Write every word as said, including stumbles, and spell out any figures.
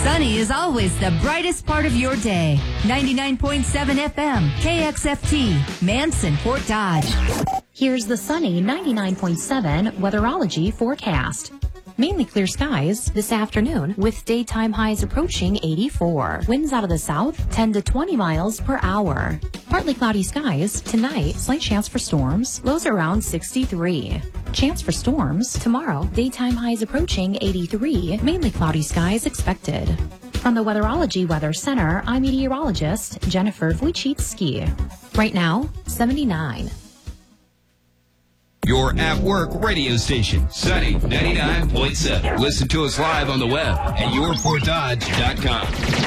Sunny is always the brightest part of your day. ninety-nine point seven F M, K X F T, Manson, Fort Dodge. Here's the sunny ninety-nine point seven weatherology forecast. Mainly clear skies this afternoon with daytime highs approaching eighty-four. Winds out of the south ten to twenty miles per hour. Partly cloudy skies tonight, slight chance for storms, lows around sixty-three. Chance for storms tomorrow, daytime highs approaching eighty-three, mainly cloudy skies expected. From the Weatherology Weather Center, I'm meteorologist Jennifer Wojcicki. Right now, seventy-nine. Your at-work radio station, Sunny ninety-nine point seven. Listen to us live on the web at your fort dodge dot com.